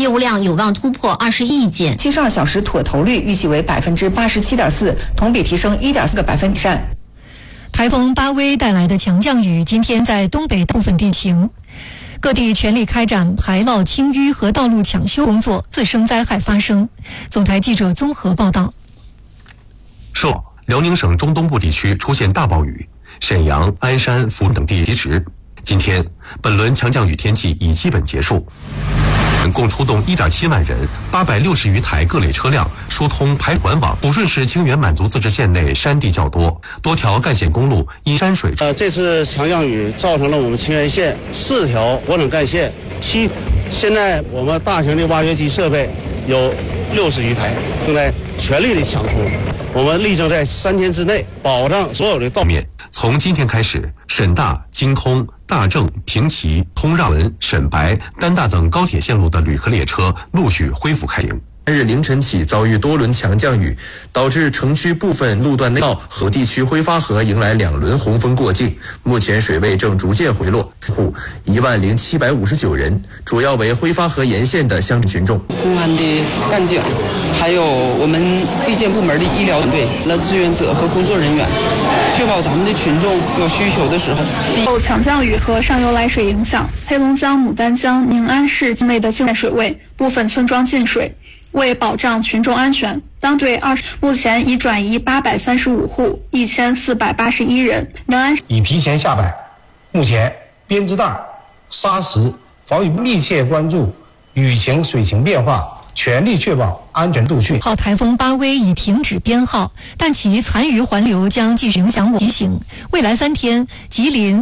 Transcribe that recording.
业务量有望突破20亿件。 72小时妥投率预计为87.4%，同比提升1.4个百分点。 台风巴威带来的强降雨，今天在东北部分地形。各地全力开展排涝清淤和道路抢修工作，自生灾害发生。总台记者综合报道。 辽宁省中东部地区出现大暴雨，沈阳、鞍山、福等地及时。今天，本轮强降雨天气已基本结束。共出动1.7万人，860余台各类车辆疏通排管网。抚顺市清远满族自治县内山地较多，多条干线公路因山水。 这次强降雨造成了我们清远县4条活整干线现在我们大型的挖掘机设备有60余台，正在全力的抢通。我们力争在3天之内保障所有的道面。 从今天开始，沈大、京通、大正、平齐、通让文、沈白、丹大等高铁线路的旅客列车陆续恢复开营。 日凌晨起遭遇多轮强降雨，导致城区部分路段内涝和地区挥发河迎来2轮洪峰过境，目前水位正逐渐回落。户10759人，主要为挥发河沿线的乡镇群众。 公安的干警，还有我们卫健部门的医疗团队、志愿者和工作人员，确保咱们的群众有需求的时候。 受强降雨和上游来水影响，黑龙江牡丹江宁安市境内的境内水位，部分村庄进水。为保障群众安全，当队目前已转移835户1481人。宁安已提前下摆，目前编织袋、沙石防雨，密切关注雨情水情变化，全力确保安全度汛。 台风巴威已停止编号，但其残余环流将继续影响我。提醒未来3天，吉林